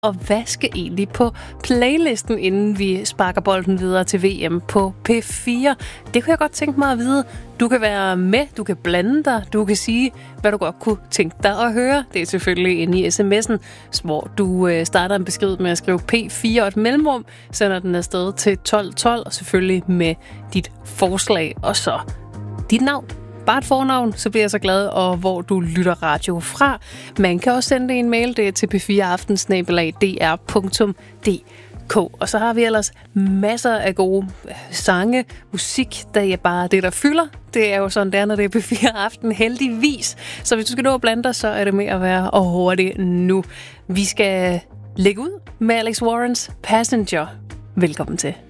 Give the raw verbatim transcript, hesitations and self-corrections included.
Og hvad skal egentlig på playlisten, inden vi sparker bolden videre til V M på P fire? Det kunne jeg godt tænke mig at vide. Du kan være med, du kan blande dig, du kan sige, hvad du godt kunne tænke dig at høre. Det er selvfølgelig inde i sms'en, hvor du starter en besked med at skrive P fire og et mellemrum, sender den afsted til tolv tolv, og selvfølgelig med dit forslag, og så dit navn. Bare et fornavn, så bliver jeg så glad, og hvor du lytter radio fra. Man kan også sende en mail, det er til p fire aften snabel-a d r punktum d k. Og så har vi ellers masser af gode sange, musik, der er bare det, der fylder. Det er jo sådan, der når det er P fire aften, heldigvis. Så hvis du skal nå at blande dig, så er det med at være hurtig nu. Vi skal lægge ud med Alex Warrens Passenger. Velkommen til.